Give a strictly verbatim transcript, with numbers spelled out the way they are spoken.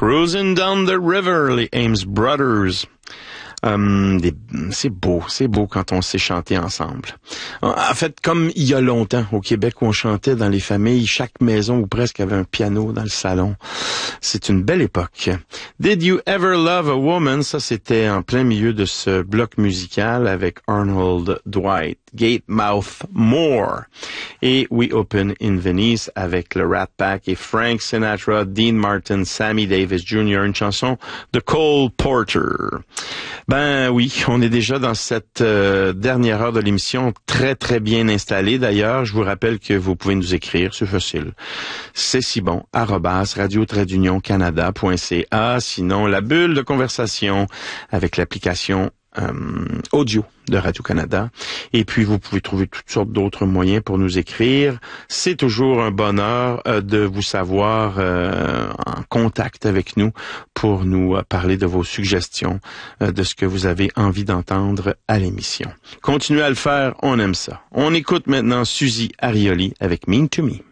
Cruising Down the River, les Ames Brothers. Um, des, c'est beau, c'est beau quand on sait chanter ensemble. En fait, comme il y a longtemps au Québec où on chantait dans les familles, chaque maison ou presque avait un piano dans le salon. C'est une belle époque. Did You Ever Love a Woman? Ça, c'était en plein milieu de ce bloc musical avec Arnold Dwight, Gatemouth Moore et We Open in Venice avec le Rat Pack et Frank Sinatra, Dean Martin, Sammy Davis junior, une chanson de Cole Porter. Ben oui, on est déjà dans cette euh, dernière heure de l'émission, très très bien installée d'ailleurs. Je vous rappelle que vous pouvez nous écrire, c'est facile. C'est si bon, arrobas radio trait d'union canada point c a. Sinon, la bulle de conversation avec l'application Euh, audio de Radio-Canada. Et puis, vous pouvez trouver toutes sortes d'autres moyens pour nous écrire. C'est toujours un bonheur euh, de vous savoir euh, en contact avec nous pour nous euh, parler de vos suggestions, euh, de ce que vous avez envie d'entendre à l'émission. Continuez à le faire, on aime ça. On écoute maintenant Suzy Arioli avec Mean to Me.